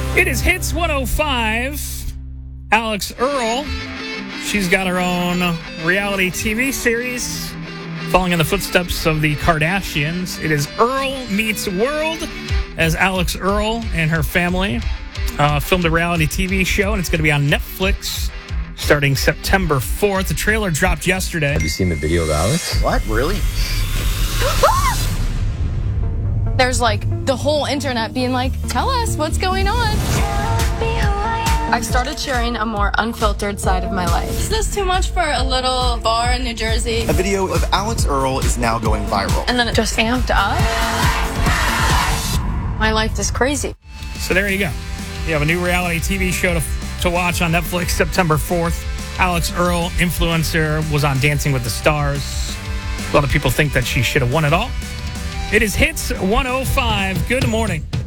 It is Hits 105. Alex Earl. She's got her own reality TV series following in the footsteps of the Kardashians. It is Earl Meets World, as Alex Earl and her family filmed a reality TV show, and it's going to be on Netflix starting September 4th. The trailer dropped yesterday. Have you seen the video of Alex? What? Really? There's like the whole internet being like, tell us what's going on. I've started sharing a more unfiltered side of my life. Is this too much for a little bar in New Jersey? A video of Alex Earl is now going viral. And then it just amped up. My life is crazy. So there you go. You have a new reality TV show to watch on Netflix September 4th. Alex Earl, influencer, was on Dancing with the Stars. A lot of people think that she should have won it all. It is Hits 105. Good morning.